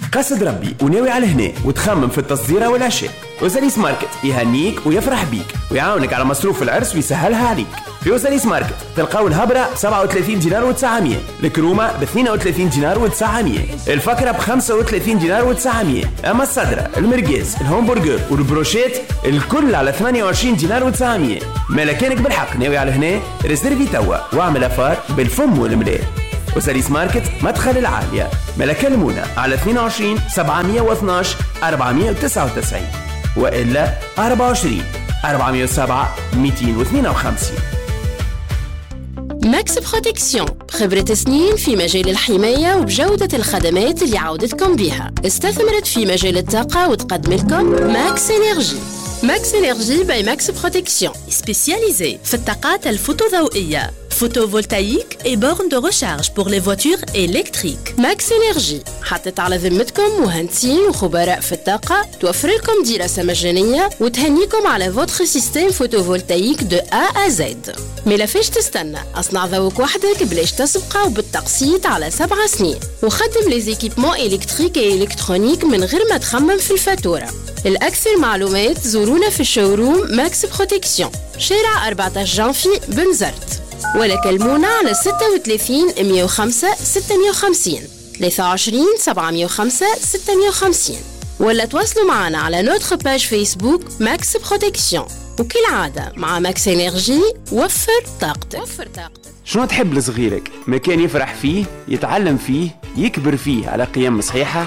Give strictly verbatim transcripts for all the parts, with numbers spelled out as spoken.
قصد ربي وناوي على هنا وتخمم في التصديرة والعشاء، وزاليس ماركت يهنيك ويفرح بيك ويعاونك على مصروف العرس ويسهلها عليك. في وزاليس ماركت تلقاو الهبرة ب سبعة وثلاثين دينار وتسعمية، الكرومة ب اثنين وثلاثين دينار وتسعمية، الفكرة ب خمسة وثلاثين دينار وتسعمية، أما الصدرة المرقاز الهمبرجر والبروشيت الكل على ثمانية وعشرين دينار وتسعمية. مالكانك بالحق ناوي على هنا ريزيرفي توا واعمل أفار بالفم والملاء. وزاليس ماركت مدخل العالية، ملك المونة على اثنين وعشرين سبعمية واثناش أربعمية وتسعة وتسعين، وإلا أربعة وعشرين أربعمية وسبعة مئتين واثنين وخمسين. ماكس بروتكسيون، خبرة سنين في مجال الحماية وبجودة الخدمات اللي عودتكم بيها. استثمرت في مجال الطاقة وتقدم لكم ماكس إنرجي. ماكس إنرجي باي ماكس بروتكسيون، سبيسياليزي في الطاقات الفوتوضوئية، photovoltaïque et bornes de recharge pour les voitures électriques. ماكس إنرجي حطت على ذمتكم مهندسين وخبراء في الطاقة، توفر لكم دراسة مجانية وتهنيكم على فوتر سيستم فوتوفولتايك دو A à Z. ملافاش تستنى، أصنع ذوق وحدك بلاش تسبقه وبالتقسيط على سبع سنين، وخدم لي زيكيبمون إلكتريك و إلكترونيك من غير ما تخمم في الفاتورة. الأكثر معلومات زورونا في الشوروم ماكس بروتكسيون، شارع أربعة عشر جانفي بنزرت، ولا كلمونا على ستة وثلاثين مئة وخمسة ستمية وخمسين ثلاثة وعشرين سبعمية وخمسة ستمية وخمسين، ولا تواصلوا معنا على نوتر باج فيسبوك ماكس بروتكسيون. وكالعادة مع ماكس إنرجي وفر طاقتك. وفر طاقتك. شنو تحب لصغيرك؟ مكان يفرح فيه، يتعلم فيه، يكبر فيه على قيم صحيحة؟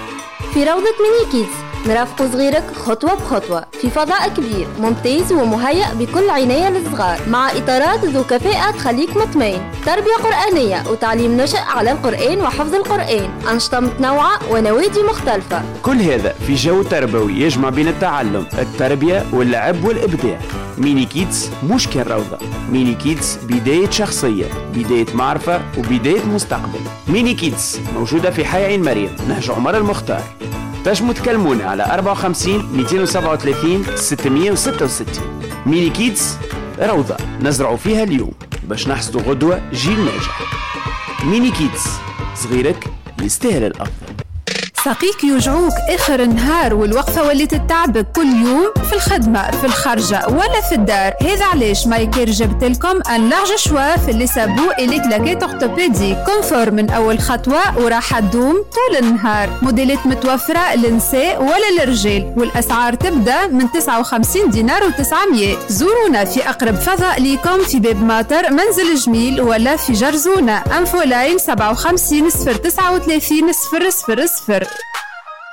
في روضة ميني كيدز نرافق صغيرك خطوة بخطوة في فضاء كبير ممتاز ومهيأ بكل عناية للصغار، مع إطارات ذو كفاءة تخليك مطمئن، تربية قرآنية وتعليم نشأ على القرآن وحفظ القرآن، أنشطة متنوعة ونوادي مختلفة. كل هذا في جو تربوي يجمع بين التعلم، التربية واللعب والإبداع. ميني كيدز مش كان روضة، ميني كيدز بداية شخصية، بداية معرفة وبداية مستقبل. ميني كيدز موجودة في حي عين مريم، نهج عمر المختار. تنجموا تكلمونا على أربعة وخمسين مئتين وسبعة وثلاثين ستمية وستة وستين. ميني كيدز روضة نزرعوا فيها اليوم باش نحصدوا غدوة جيل ناجح. ميني كيدز، صغيرك يستاهل الأفضل. ساقيك يوجعوك آخر النهار والوقفة واللي تتعبك كل يوم في الخدمة في الخارجة ولا في الدار. هذا علاش مايكير جبت لكم ان لارج شوا في اللي سابو إليك لاكيت أورتوبيدي كونفور من أول خطوة وراح تدوم طول النهار. موديلات متوفرة للنساء ولا للرجال، والأسعار تبدأ من تسعة وخمسين دينار وتسعمية. زورونا في أقرب فضاء ليكم في باب ماطر منزل جميل ولا في جرزونة. انفو لاين سبعة وخمسين صفر تسعة وثلاثين صفر صفر صفر.